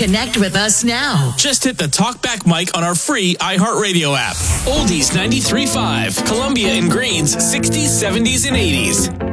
Connect with us now. Just hit the Talkback mic on our free iHeartRadio app. Oldies 93.5, Columbia and Greens 60s, 70s, and 80s.